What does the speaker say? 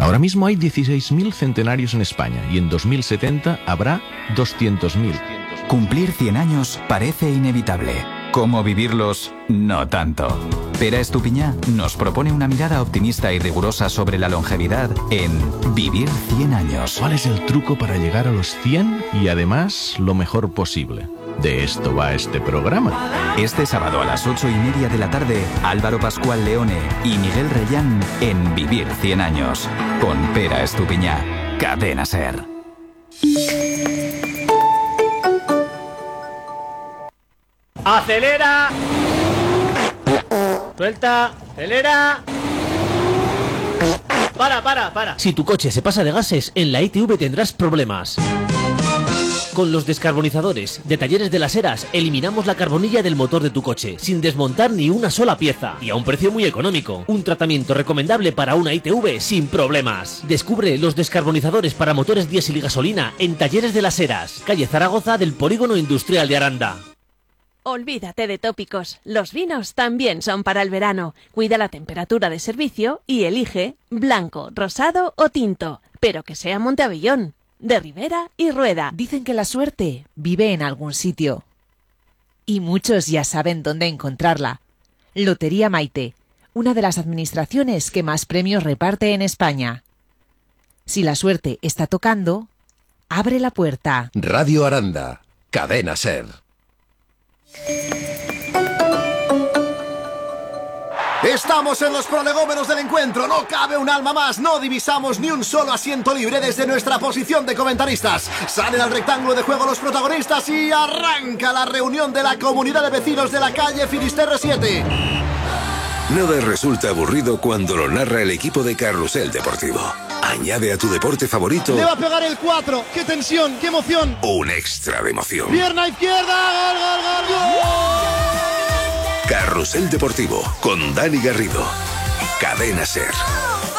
Ahora mismo hay 16.000 centenarios en España y en 2070 habrá 200.000. Cumplir 100 años parece inevitable. ¿Cómo vivirlos? No tanto. Pera Estupiñá nos propone una mirada optimista y rigurosa sobre la longevidad en Vivir 100 años. ¿Cuál es el truco para llegar a los 100 y además lo mejor posible? De esto va este programa. Este sábado a las 8:30 de la tarde, Álvaro Pascual Leone y Miguel Reyán en Vivir 100 años. Con Pera Estupiñá. Cadena SER. ¡Acelera! Suelta, acelera. Para. Si tu coche se pasa de gases, en la ITV tendrás problemas. Con los descarbonizadores de Talleres de las Heras eliminamos la carbonilla del motor de tu coche sin desmontar ni una sola pieza y a un precio muy económico. Un tratamiento recomendable para una ITV sin problemas. Descubre los descarbonizadores para motores diésel y gasolina en Talleres de las Heras, calle Zaragoza del Polígono Industrial de Aranda. Olvídate de tópicos, los vinos también son para el verano. Cuida la temperatura de servicio y elige blanco, rosado o tinto, pero que sea Monteavellón, de Ribera y Rueda. Dicen que la suerte vive en algún sitio. Y muchos ya saben dónde encontrarla. Lotería Maite, una de las administraciones que más premios reparte en España. Si la suerte está tocando, abre la puerta. Radio Aranda, Cadena SER. Estamos en los prolegómenos del encuentro, no cabe un alma más, no divisamos ni un solo asiento libre desde nuestra posición de comentaristas. Salen al rectángulo de juego los protagonistas y arranca la reunión de la comunidad de vecinos de la calle Finisterre 7. Nada resulta aburrido cuando lo narra el equipo de Carrusel Deportivo. Añade a tu deporte favorito... Le va a pegar el 4, qué tensión, qué emoción. Un extra de emoción. Pierna izquierda, gol. Carrusel Deportivo, con Dani Garrido. Cadena SER.